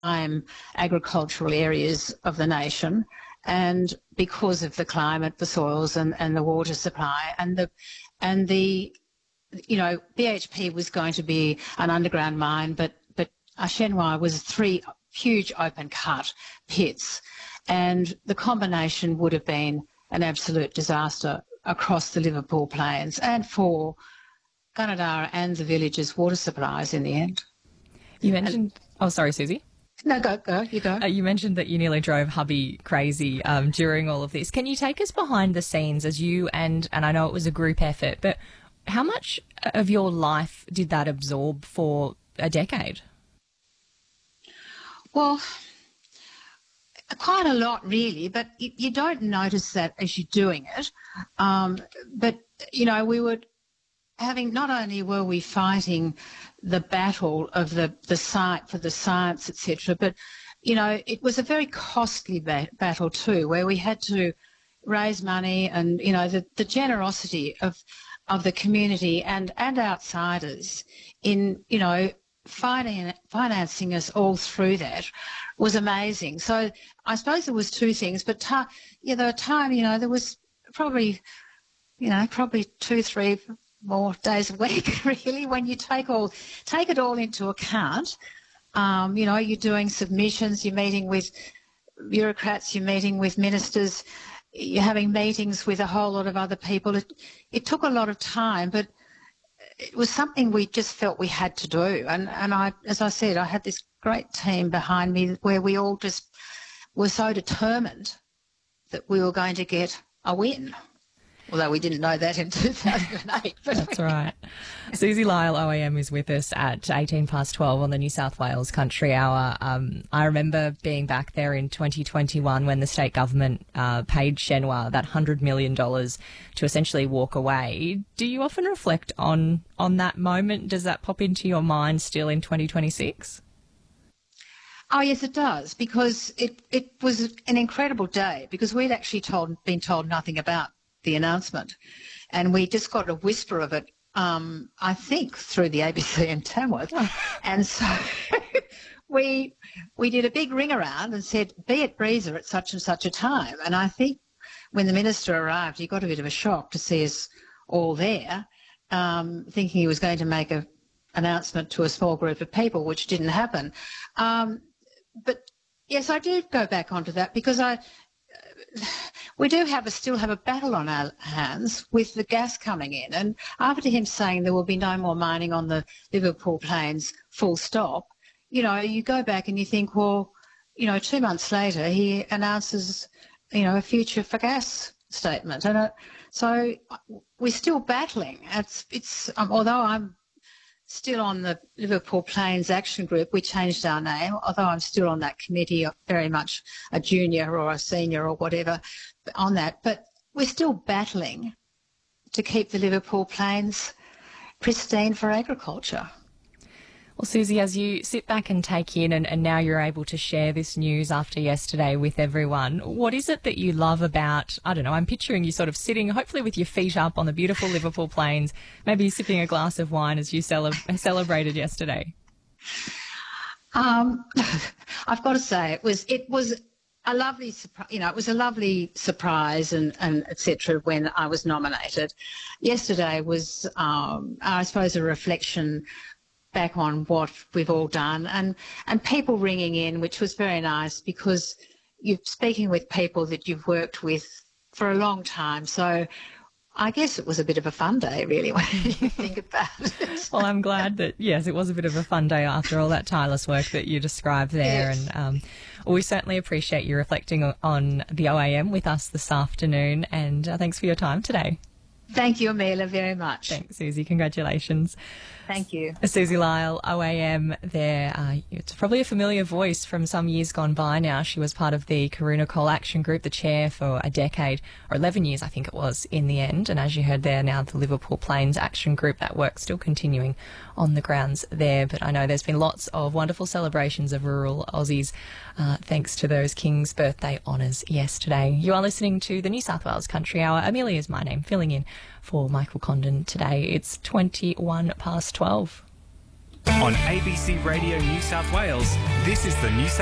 prime agricultural areas of the nation, and because of the climate, the soils and the water supply and the BHP was going to be an underground mine, but Shenhua was 3 huge open cut pits, and the combination would have been an absolute disaster across the Liverpool Plains and for Gunnedah and the village's water supplies in the end. You mentioned... Oh, sorry, Susie. No, go. You go. You mentioned that you nearly drove hubby crazy during all of this. Can you take us behind the scenes as you and I know it was a group effort, but how much of your life did that absorb for a decade? Well, quite a lot, really, but you don't notice that as you're doing it. But, we were having, not only were we fighting the battle of the site for the science, etc., but, it was a very costly battle too, where we had to raise money and, the generosity of the community and outsiders in, financing us all through that was amazing. So I suppose there was 2 things, but there were time, there was probably 2, 3 more days a week really when you take it all into account. You're doing submissions, you're meeting with bureaucrats, you're meeting with ministers, you're having meetings with a whole lot of other people. It took a lot of time, but it was something we just felt we had to do. And I, as I said, I had this great team behind me where we all just were so determined that we were going to get a win. Although we didn't know that in 2008. But that's right. Susie Lyle, OAM, is with us at 12 on the New South Wales Country Hour. I remember being back there in 2021 when the state government paid Shenhua that $100 million to essentially walk away. Do you often reflect on that moment? Does that pop into your mind still in 2026? Oh, yes, it does, because it was an incredible day because we'd actually been told nothing about the announcement, and we just got a whisper of it, I think, through the ABC in Tamworth. Oh. And so we did a big ring around and said, be at Breeza at such and such a time. And I think when the minister arrived, he got a bit of a shock to see us all there, thinking he was going to make an announcement to a small group of people, which didn't happen. But yes, I do go back onto that because we do still have a battle on our hands with the gas coming in. And after him saying there will be no more mining on the Liverpool Plains, full stop, you go back and you think, well, 2 months later he announces, a future for gas statement. And so we're still battling. Although I'm still on the Liverpool Plains Action Group, we changed our name, although I'm still on that committee, very much a junior or a senior or whatever on that, but we're still battling to keep the Liverpool Plains pristine for agriculture. Well, Susie, as you sit back and take in and now you're able to share this news after yesterday with everyone, what is it that you love about, I don't know, I'm picturing you sort of sitting, hopefully with your feet up on the beautiful Liverpool Plains, maybe sipping a glass of wine as you celebrated yesterday? I've got to say, it was a lovely surprise. It was a lovely surprise and et cetera when I was nominated. Yesterday was, I suppose, a reflection back on what we've all done and people ringing in, which was very nice because you're speaking with people that you've worked with for a long time. So I guess it was a bit of a fun day, really, when you think about it. Well, I'm glad that, yes, it was a bit of a fun day after all that tireless work that you described there. Yes. And we certainly appreciate you reflecting on the OAM with us this afternoon. And thanks for your time today. Thank you, Amelia, very much. Thanks, Susie. Congratulations. Thank you. Susie Lyle, OAM there. It's probably a familiar voice from some years gone by now. She was part of the Karuna Coal Action Group, the chair for a decade, or 11 years, I think it was, in the end. And as you heard there, now the Liverpool Plains Action Group, that work's still continuing on the grounds there. But I know there's been lots of wonderful celebrations of rural Aussies thanks to those King's Birthday honours yesterday. You are listening to the New South Wales Country Hour. Amelia is my name, filling in for Michael Condon today. It's 21 past 12. On ABC Radio New South Wales, this is the New South